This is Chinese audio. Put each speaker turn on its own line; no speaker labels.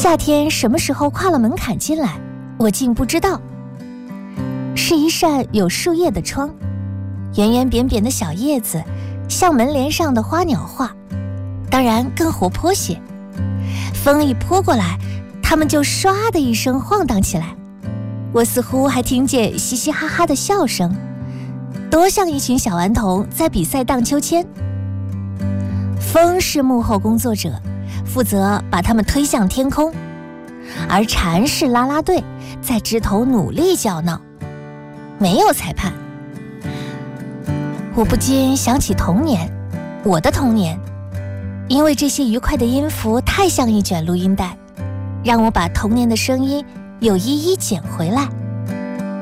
夏天什么时候跨了门槛进来，我竟不知道。是一扇有树叶的窗，圆圆扁扁的小叶子像门帘上的花鸟画，当然更活泼些。风一扑过来，它们就唰的一声晃荡起来，我似乎还听见嘻嘻哈哈的笑声，多像一群小顽童在比赛荡秋千。风是幕后工作者，负责把它们推向天空，而蝉是啦啦队，在枝头努力叫闹，没有裁判。我不禁想起童年，我的童年，因为这些愉快的音符太像一卷录音带，让我把童年的声音又一一捡回来。